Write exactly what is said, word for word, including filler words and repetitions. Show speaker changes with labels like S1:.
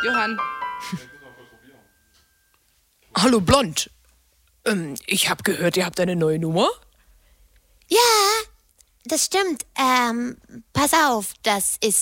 S1: Johann.
S2: Hallo Blond. Ähm, ich habe gehört, ihr habt eine neue Nummer.
S3: Ja, das stimmt. Ähm, pass auf, das ist